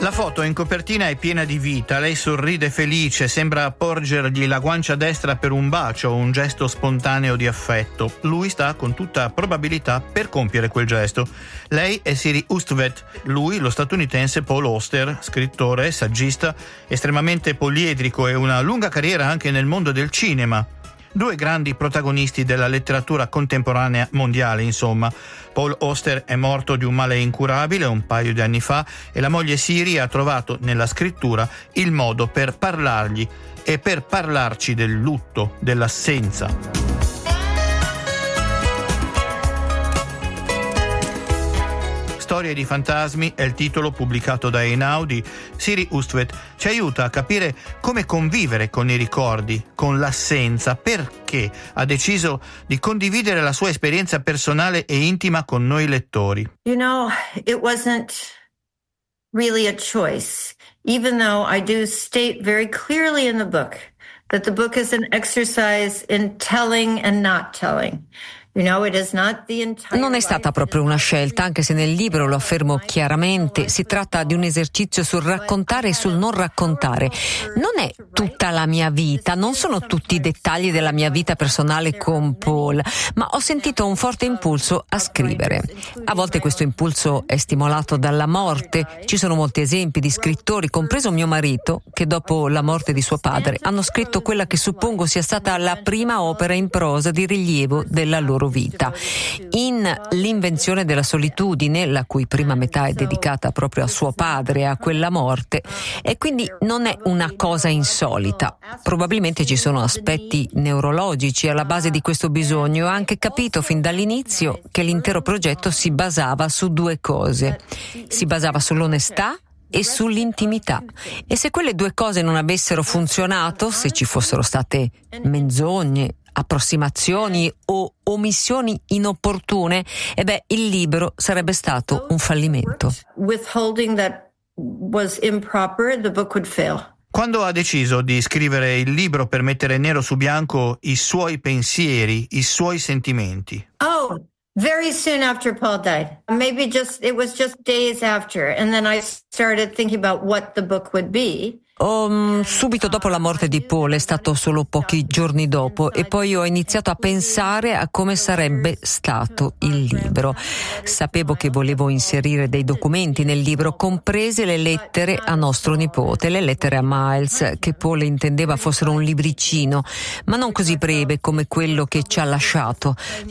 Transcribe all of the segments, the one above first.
La foto in copertina è piena di vita, lei sorride felice, sembra porgergli la guancia destra per un bacio o un gesto spontaneo di affetto. Lui sta con tutta probabilità per compiere quel gesto. Lei è Siri Hustvedt, lui lo statunitense Paul Auster, scrittore, saggista, estremamente poliedrico e una lunga carriera anche nel mondo del cinema. Due grandi protagonisti della letteratura contemporanea mondiale, insomma. Paul Auster è morto di un male incurabile un paio di anni fa e la moglie Siri ha trovato nella scrittura il modo per parlargli e per parlarci del lutto, dell'assenza. Storie di fantasmi è il titolo pubblicato da Einaudi. Siri Hustvedt ci aiuta a capire come convivere con i ricordi, con l'assenza, perché ha deciso di condividere la sua esperienza personale e intima con noi lettori. You know, it wasn't really a choice, even though I do state very clearly in the book that the book is an exercise in telling and not telling. Non è stata proprio una scelta, anche se nel libro lo affermo chiaramente. Si tratta di un esercizio sul raccontare e sul non raccontare. Non è tutta la mia vita, non sono tutti i dettagli della mia vita personale con Paul, ma ho sentito un forte impulso a scrivere. A volte questo impulso è stimolato dalla morte. Ci sono molti esempi di scrittori, compreso mio marito, che dopo la morte di suo padre hanno scritto quella che suppongo sia stata la prima opera in prosa di rilievo della loro vita. In L'invenzione della solitudine, la cui prima metà è dedicata proprio a suo padre e a quella morte, e quindi non è una cosa insolita. Probabilmente ci sono aspetti neurologici alla base di questo bisogno. Ho anche capito fin dall'inizio che l'intero progetto si basava su due cose. Si basava sull'onestà e sull'intimità. E se quelle due cose non avessero funzionato, se ci fossero state menzogne, approssimazioni o omissioni inopportune, il libro sarebbe stato un fallimento. Withholding that was improper, the book would fail. Quando ha deciso di scrivere il libro per mettere nero su bianco i suoi pensieri, i suoi sentimenti? Very soon after Paul died. It was just days after, and then I started thinking about what the book would be. Subito dopo la morte di Paul, è stato solo pochi giorni dopo, e poi ho iniziato a pensare a come sarebbe stato il libro. Sapevo che volevo inserire dei documenti nel libro, comprese le lettere a nostro nipote, le lettere a Miles, che Paul intendeva fossero un libricino, ma non così breve come quello che ci ha lasciato,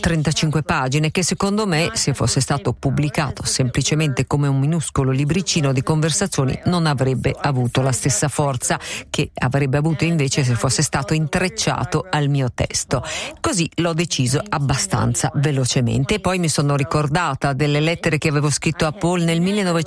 35 pagine, che secondo me, se fosse stato pubblicato semplicemente come un minuscolo libricino di conversazioni, non avrebbe avuto la stessa forza che avrebbe avuto invece se fosse stato intrecciato al mio testo. Così l'ho deciso abbastanza velocemente, e poi mi sono ricordata delle lettere che avevo scritto a Paul nel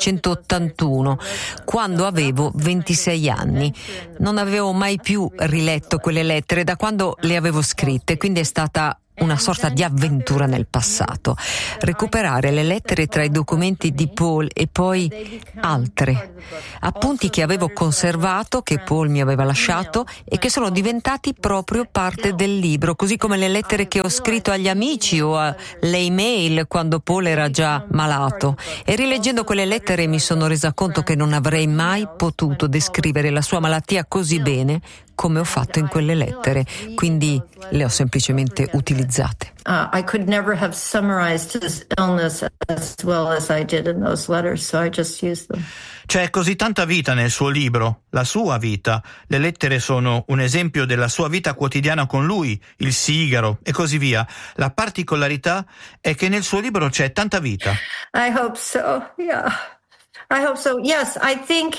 1981, quando avevo 26 anni. Non avevo mai più riletto quelle lettere da quando le avevo scritte, quindi è stata una sorta di avventura nel passato. Recuperare le lettere tra i documenti di Paul e poi altre appunti che avevo conservato, che Paul mi aveva lasciato e che sono diventati proprio parte del libro, così come le lettere che ho scritto agli amici o le email quando Paul era già malato. E rileggendo quelle lettere mi sono resa conto che non avrei mai potuto descrivere la sua malattia così bene come ho fatto in quelle lettere, quindi le ho semplicemente utilizzate. I could never have summarized his illness as well as I did in those letters, so I just used them. C'è così tanta vita nel suo libro, la sua vita. Le lettere sono un esempio della sua vita quotidiana con lui, il sigaro e così via. La particolarità è che nel suo libro c'è tanta vita. I hope so, yeah. I hope so. Yes, I think,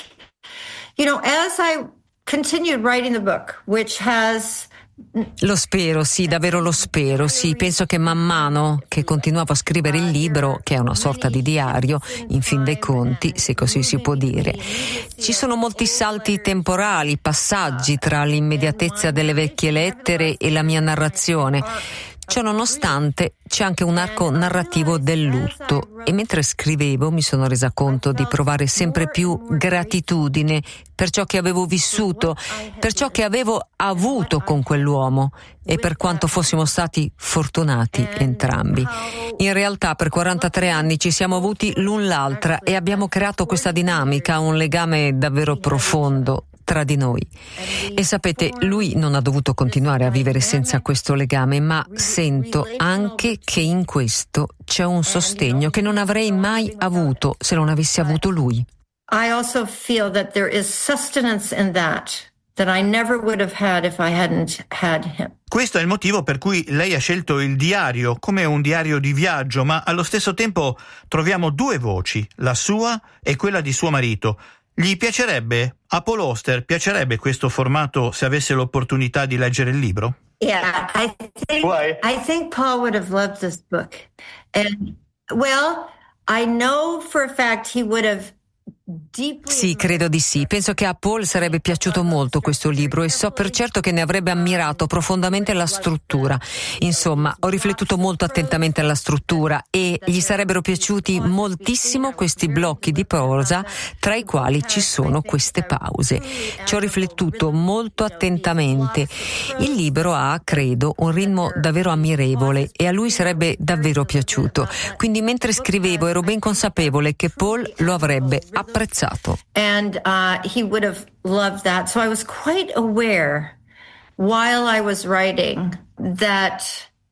as I continued writing the book, which has... Lo spero, sì, davvero lo spero, sì. Penso che man mano che continuavo a scrivere il libro, che è una sorta di diario, in fin dei conti, se così si può dire, ci sono molti salti temporali, passaggi tra l'immediatezza delle vecchie lettere e la mia narrazione. Ciò nonostante c'è anche un arco narrativo del lutto e mentre scrivevo mi sono resa conto di provare sempre più gratitudine per ciò che avevo vissuto, per ciò che avevo avuto con quell'uomo e per quanto fossimo stati fortunati entrambi. In realtà per 43 anni ci siamo avuti l'un l'altra e abbiamo creato questa dinamica, un legame davvero profondo tra di noi. E sapete, lui non ha dovuto continuare a vivere senza questo legame, ma sento anche che in questo c'è un sostegno che non avrei mai avuto se non avessi avuto lui. I also feel that there is sustenance in that I never would have had if I hadn't had him. Questo è il motivo per cui lei ha scelto il diario come un diario di viaggio, ma allo stesso tempo troviamo due voci, la sua e quella di suo marito. Gli piacerebbe, a Paul Auster, piacerebbe questo formato se avesse l'opportunità di leggere il libro? Yeah, I think Paul would have loved this book. And, well, I know for a fact he would have. Sì, credo di sì. Penso che a Paul sarebbe piaciuto molto questo libro e so per certo che ne avrebbe ammirato profondamente la struttura. Insomma, ho riflettuto molto attentamente alla struttura e gli sarebbero piaciuti moltissimo questi blocchi di prosa tra i quali ci sono queste pause. Ci ho riflettuto molto attentamente. Il libro ha, credo, un ritmo davvero ammirevole e a lui sarebbe davvero piaciuto. Quindi mentre scrivevo ero ben consapevole che Paul lo avrebbe apprezzato. And he would have loved that. So I was quite aware while I was writing that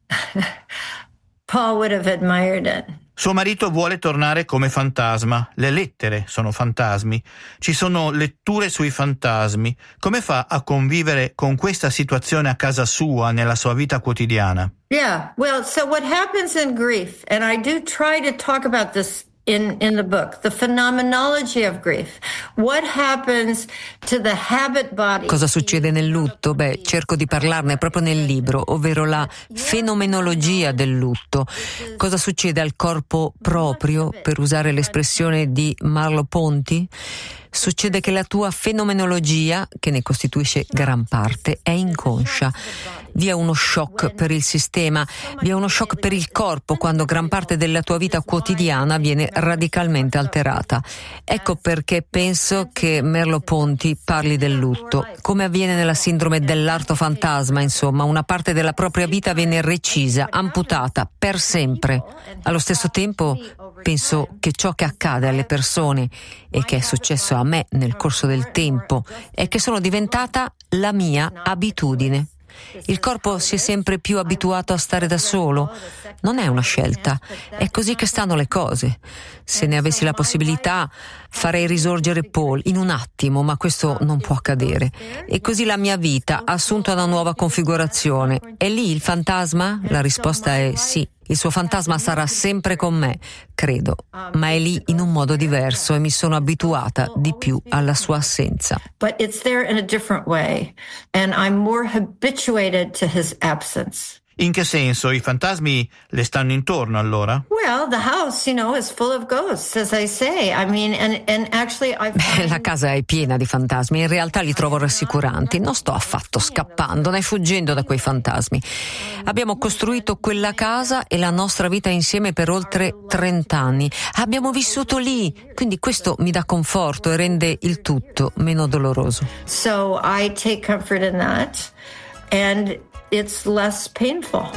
Paul would have admired it. Suo marito vuole tornare come fantasma. Le lettere sono fantasmi. Ci sono letture sui fantasmi. Come fa a convivere con questa situazione a casa sua, nella sua vita quotidiana? Yeah, well, so what happens in grief, and I do try to talk about this in the book, the phenomenology of grief. What happens to the habit body? Cosa succede nel lutto? Beh, cerco di parlarne proprio nel libro, ovvero la fenomenologia del lutto. Cosa succede al corpo proprio, per usare l'espressione di Merleau-Ponty? Succede che la tua fenomenologia, che ne costituisce gran parte, è inconscia. Vi è uno shock per il sistema, vi è uno shock per il corpo quando gran parte della tua vita quotidiana viene radicalmente alterata. Ecco perché penso che Merleau-Ponty parli del lutto. Come avviene nella sindrome dell'arto fantasma, insomma, una parte della propria vita viene recisa, amputata, per sempre. Allo stesso tempo penso che ciò che accade alle persone e che è successo a me nel corso del tempo è che sono diventata la mia abitudine. Il corpo si è sempre più abituato a stare da solo. Non è una scelta, è così che stanno le cose. Se ne avessi la possibilità farei risorgere Paul in un attimo, ma questo non può accadere. E così la mia vita ha assunto una nuova configurazione. È lì il fantasma? La risposta è sì. Il suo fantasma sarà sempre con me, credo, ma è lì in un modo diverso e mi sono abituata di più alla sua assenza. But it's there in a different way, and I'm more habituated to his absence. In che senso? I fantasmi le stanno intorno allora? Well, the house, is full of ghosts, as I say. I mean, and actually La casa è piena di fantasmi, in realtà li trovo rassicuranti. Non sto affatto scappando né fuggendo da quei fantasmi. Abbiamo costruito quella casa e la nostra vita insieme per oltre 30 anni. Abbiamo vissuto lì, quindi questo mi dà conforto e rende il tutto meno doloroso. So I take comfort in that, and it's less painful.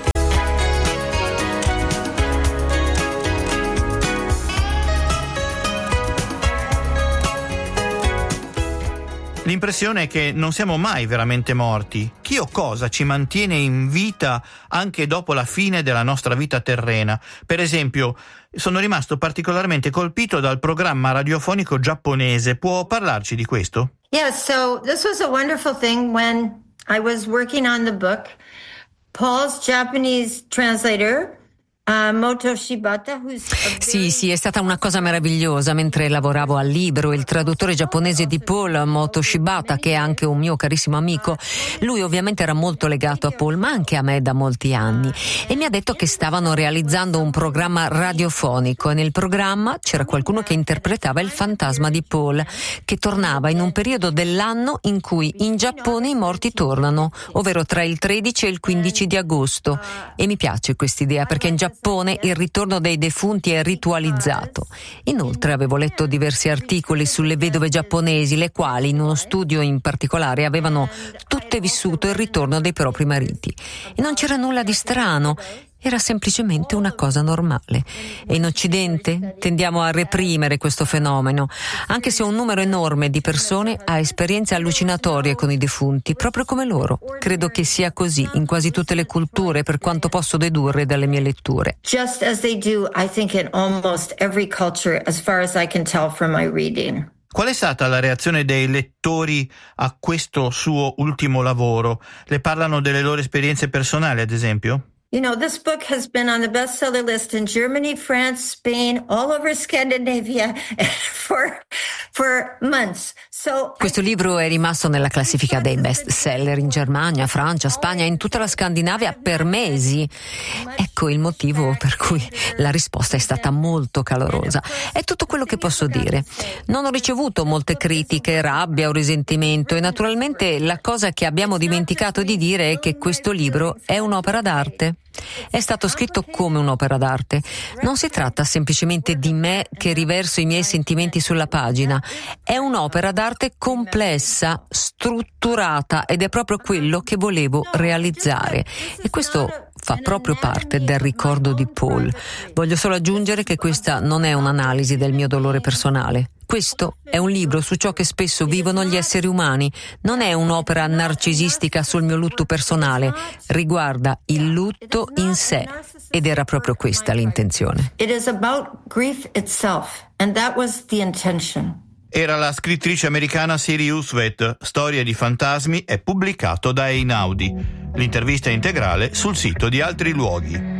L'impressione è che non siamo mai veramente morti. Chi o cosa ci mantiene in vita anche dopo la fine della nostra vita terrena? Per esempio, sono rimasto particolarmente colpito dal programma radiofonico giapponese. Può parlarci di questo? Yeah, so this was a wonderful thing when I was working on the book. Paul's Japanese translator Moto Shibata, Sì, è stata una cosa meravigliosa. Mentre lavoravo al libro, il traduttore giapponese di Paul, Moto Shibata, che è anche un mio carissimo amico, lui ovviamente era molto legato a Paul, ma anche a me da molti anni, e mi ha detto che stavano realizzando un programma radiofonico e nel programma c'era qualcuno che interpretava il fantasma di Paul, che tornava in un periodo dell'anno in cui in Giappone i morti tornano, ovvero tra il 13 e il 15 di agosto. E mi piace quest'idea perché in Giappone il ritorno dei defunti è ritualizzato. Inoltre avevo letto diversi articoli sulle vedove giapponesi, le quali in uno studio in particolare avevano tutte vissuto il ritorno dei propri mariti. E non c'era nulla di strano. Era semplicemente una cosa normale. E in Occidente tendiamo a reprimere questo fenomeno, anche se un numero enorme di persone ha esperienze allucinatorie con i defunti, proprio come loro. Credo che sia così in quasi tutte le culture, per quanto posso dedurre dalle mie letture. Just as they do, I think, in almost every culture, as far as I can tell from my reading. Qual è stata la reazione dei lettori a questo suo ultimo lavoro? Le parlano delle loro esperienze personali, ad esempio? You know, this book has been on the bestseller list in Germany, France, Spain, all over Scandinavia for months. Questo libro è rimasto nella classifica dei bestseller in Germania, Francia, Spagna, in tutta la Scandinavia per mesi. Ecco il motivo per cui la risposta è stata molto calorosa. È tutto quello che posso dire. Non ho ricevuto molte critiche, rabbia o risentimento, e naturalmente la cosa che abbiamo dimenticato di dire è che questo libro è un'opera d'arte. È stato scritto come un'opera d'arte. Non si tratta semplicemente di me che riverso i miei sentimenti sulla pagina. È un'opera d'arte complessa, strutturata, ed è proprio quello che volevo realizzare. E questo fa proprio parte del ricordo di Paul. Voglio solo aggiungere che questa non è un'analisi del mio dolore personale. Questo è un libro su ciò che spesso vivono gli esseri umani. Non è un'opera narcisistica sul mio lutto personale. Riguarda il lutto in sé. Ed era proprio questa l'intenzione. It is about grief itself, and that was the intention. Era la scrittrice americana Siri Hustvedt. Storie di fantasmi è pubblicato da Einaudi. L'intervista integrale sul sito di Altri Luoghi.